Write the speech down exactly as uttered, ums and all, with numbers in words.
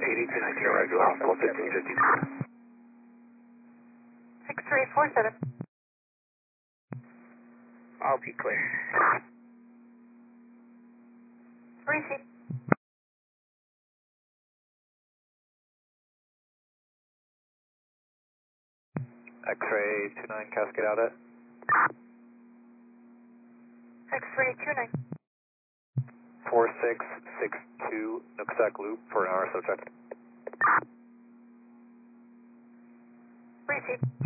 eighty-two nineteen, arrived to hospital fifteen fifty-two. X-ray four seven. I'll be clear. Receive. X-ray two nine, Cascade out at. X-ray two nine. four six six two, Nooksack Loop for an R S O check. Receive.